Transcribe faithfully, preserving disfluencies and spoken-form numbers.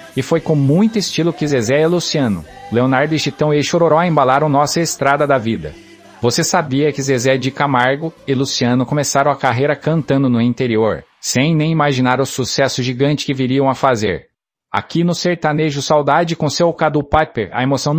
E foi com muito estilo que Zezé e Luciano, Leonardo e Chitão e Chororó embalaram nossa estrada da vida. Você sabia que Zezé de Camargo e Luciano começaram a carreira cantando no interior, sem nem imaginar o sucesso gigante que viriam a fazer? Aqui no Sertanejo Saudade com seu Cadu Piper, a emoção